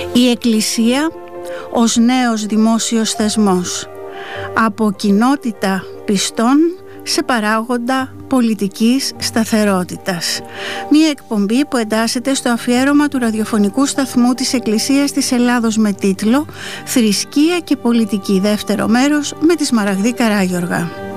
Η Εκκλησία ως νέος δημόσιος θεσμός, από κοινότητα πιστών σε παράγοντα πολιτικής σταθερότητας. Μία εκπομπή που εντάσσεται στο αφιέρωμα του ραδιοφωνικού σταθμού της Εκκλησίας της Ελλάδος με τίτλο «Θρησκεία και πολιτική», δεύτερο μέρος, με τη Σμαραγδή Καράγιοργα.